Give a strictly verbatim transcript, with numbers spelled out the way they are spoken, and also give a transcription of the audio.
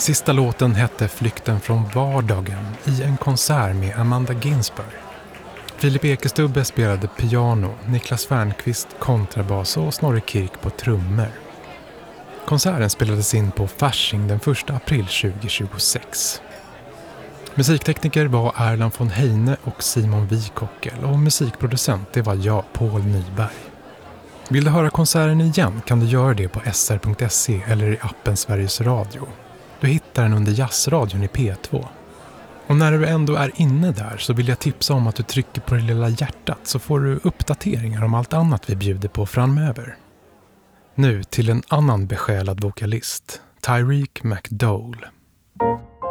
Sista låten hette Flykten från vardagen i en konsert med Amanda Ginsberg. Filip Ekestubbe spelade piano, Niklas Fernqvist kontrabas och Snorre Kirk på trummor. Konserten spelades in på Fasching den första april tjugohundratjugosex. Musiktekniker var Erland von Heine och Simon Wikockel och musikproducent det var jag, Paul Nyberg. Vill du höra konserten igen kan du göra det på s r punkt se eller i appen Sveriges Radio. Du hittar den under Jazzradion i P två. Och när du ändå är inne där så vill jag tipsa om att du trycker på det lilla hjärtat så får du uppdateringar om allt annat vi bjuder på framöver. Nu till en annan besjälad vokalist, Tyreek McDowell.